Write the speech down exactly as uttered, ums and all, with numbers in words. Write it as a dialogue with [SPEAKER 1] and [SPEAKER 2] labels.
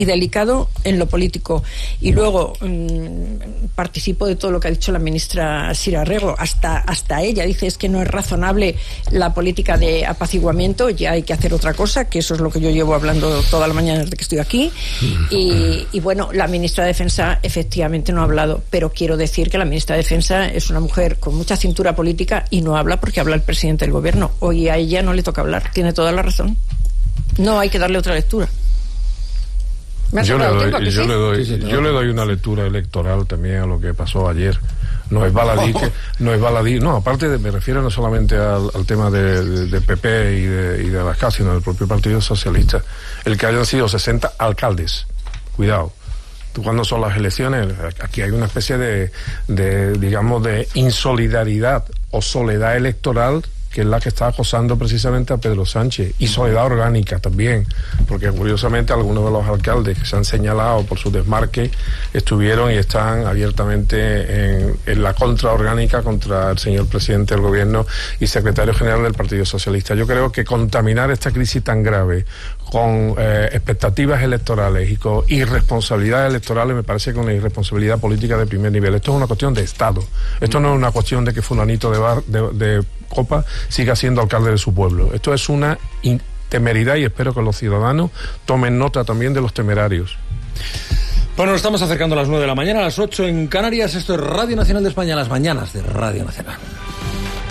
[SPEAKER 1] y delicado en lo político. Y luego mmm, participo de todo lo que ha dicho la ministra Sira Rego. Hasta, hasta ella dice es que no es razonable la política de apaciguamiento, ya hay que hacer otra cosa, que eso es lo que yo llevo hablando toda la mañana desde que estoy aquí. Y, y bueno, la ministra de Defensa efectivamente no ha hablado, pero quiero decir que la ministra de Defensa es una mujer con mucha cintura política y no habla porque habla el presidente del gobierno. Hoy a ella no le toca hablar, tiene toda la razón. No hay que darle otra lectura.
[SPEAKER 2] Yo le, doy,
[SPEAKER 1] tiempo,
[SPEAKER 2] yo,
[SPEAKER 1] sí?
[SPEAKER 2] le doy,
[SPEAKER 3] Sí, sí,
[SPEAKER 2] yo
[SPEAKER 3] claro.
[SPEAKER 2] le doy una lectura electoral también a lo que pasó ayer. No es baladí, que, no es baladí, no, aparte de, me refiero no solamente al, al tema de, de, de P P y de, y de la C A, sino del propio Partido Socialista, el que hayan sido sesenta alcaldes. Cuidado. Cuando son las elecciones, aquí hay una especie de, de, digamos, de insolidaridad o soledad electoral, que es la que está acosando precisamente a Pedro Sánchez, y soledad orgánica también, porque curiosamente algunos de los alcaldes que se han señalado por su desmarque estuvieron y están abiertamente en, en la contra orgánica contra el señor presidente del gobierno y secretario general del Partido Socialista. Yo creo que contaminar esta crisis tan grave con eh, expectativas electorales y con irresponsabilidades electorales me parece que es una irresponsabilidad política de primer nivel. Esto es una cuestión de Estado. Esto no es una cuestión de que fulanito de, bar, de, de Copa siga siendo alcalde de su pueblo. Esto es una temeridad y espero que los ciudadanos tomen nota también de los temerarios.
[SPEAKER 3] Bueno, nos estamos acercando a las nueve de la mañana, a las ocho en Canarias. Esto es Radio Nacional de España, las mañanas de Radio Nacional.